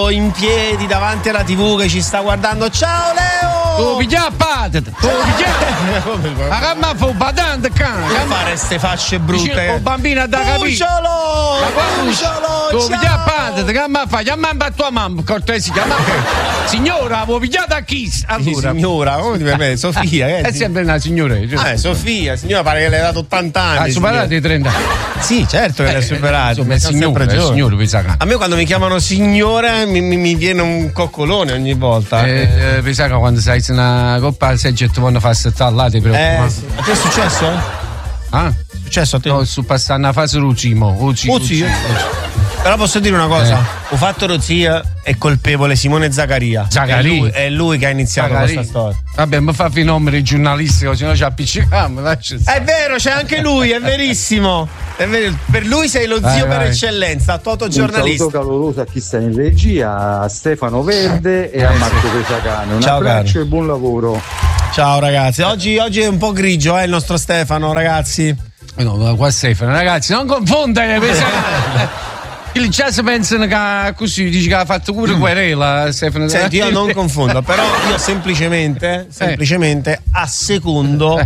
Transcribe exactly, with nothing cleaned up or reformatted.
in piedi davanti alla tivù che ci sta guardando. Ciao Leo! Tu piglia a patata! Tu piglia! Ma che ma fu badante cane! Che fare ste facce brutte? Un bambino da capire! Cucciolo! Cucciolo! Tu piglia a patata! Che ma fai? Chiama a tua mamma, cortesia! Chiama signora, avevo pigliato a chi? Allora. Signora, come ti permette? Sofia, eh? È sempre una signora. Cioè. Ah, Sofia, signora pare che le hai dato ottanta anni. Ha superato i trenta anni. Sì, certo che eh, le ha superato. Insomma, è signora, è signora, a me quando mi chiamano signora mi, mi, mi viene un coccolone ogni volta. Eh, eh, pensa che quando sei in una coppa se ti vanno a fare settare là ti preoccupano. Eh, sì. A te è successo? Ah? È successo a te? No, su passare una fase rucimo. Rucimo. Però posso dire una cosa, eh. Ho fatto rozia è colpevole Simone Zaccaria. Zaccaria. È lui, è lui che ha iniziato Zaccaria. Questa storia. Vabbè, mi fa i numeri giornalistici, se no ci appiccichiamo. È vero, c'è anche lui, è verissimo. È vero. Per lui sei lo vai, zio vai. Per eccellenza, Toto giornalista. Un saluto caloroso a chi sta in regia, a Stefano Verde e a Marco Pesacane. Un ciao, abbraccio caro. E buon lavoro. Ciao ragazzi, oggi, oggi è un po' grigio eh, il nostro Stefano, ragazzi. No, qua Stefano, ragazzi, non confondere Pesacane. Il jazz pensano che così dici che ha fatto pure querela Stefano. Senti, io non confondo, però io semplicemente semplicemente a secondo